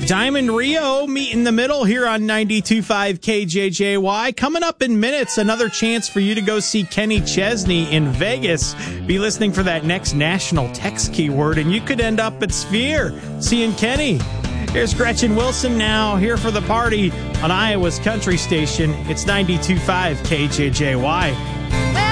Diamond Rio meet in the middle here on 92.5 KJJY. Coming up in minutes, another chance for you to go see Kenny Chesney in Vegas. Be listening for that next national text keyword, and you could end up at Sphere seeing Kenny. Here's Gretchen Wilson now, here for the party on Iowa's country station. It's 92.5 KJJY.